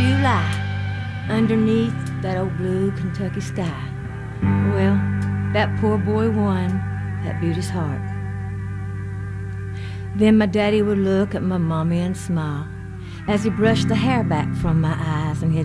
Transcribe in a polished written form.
shoe lie underneath that old blue Kentucky sky. Well, that poor boy won that beauty's heart. Then my daddy would look at my mommy and smile as he brushed the hair back from my eyes, and he'd